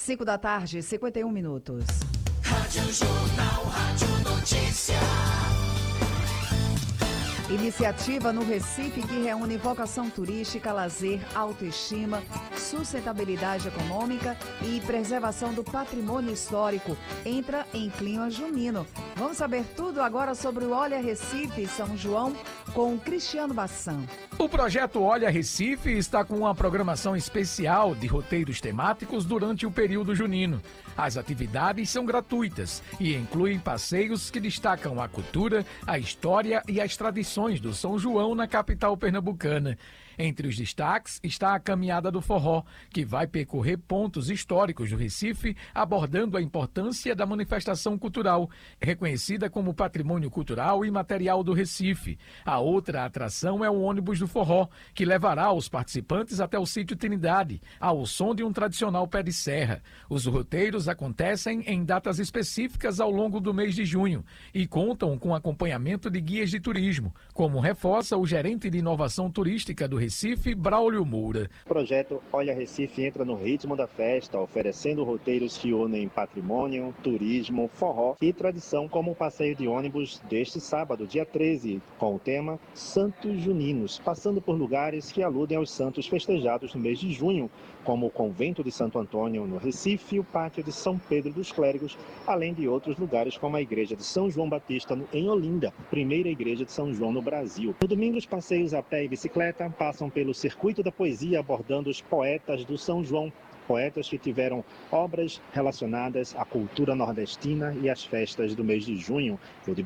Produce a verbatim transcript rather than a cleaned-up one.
cinco da tarde, cinquenta e um minutos. Rádio Jornal, Rádio Notícia. Iniciativa no Recife que reúne vocação turística, lazer, autoestima, sustentabilidade econômica e preservação do patrimônio histórico. Entra em clima junino. Vamos saber tudo agora sobre o Olha Recife São João com Cristiano Bassan. O projeto Olha Recife está com uma programação especial de roteiros temáticos durante o período junino. As atividades são gratuitas e incluem passeios que destacam a cultura, a história e as tradições do São João na capital pernambucana. Entre os destaques está a Caminhada do Forró, que vai percorrer pontos históricos do Recife, abordando a importância da manifestação cultural, reconhecida como patrimônio cultural e material do Recife. A outra atração é o ônibus do Forró, que levará os participantes até o sítio Trindade, ao som de um tradicional pé de serra. Os roteiros acontecem em datas específicas ao longo do mês de junho e contam com acompanhamento de guias de turismo, como reforça o gerente de inovação turística do Recife, Braulio Moura. O projeto Olha Recife entra no ritmo da festa, oferecendo roteiros que unem patrimônio, turismo, forró e tradição, como o passeio de ônibus deste sábado, dia treze, com o tema Santos Juninos, passando por lugares que aludem aos santos festejados no mês de junho, como o Convento de Santo Antônio, no Recife, e o Pátio de São Pedro dos Clérigos, além de outros lugares como a Igreja de São João Batista, em Olinda, primeira igreja de São João no Brasil. No domingo, os passeios a pé e bicicleta passam pelo Circuito da Poesia, abordando os poetas do São João, poetas que tiveram obras relacionadas à cultura nordestina e às festas do mês de junho. Eu de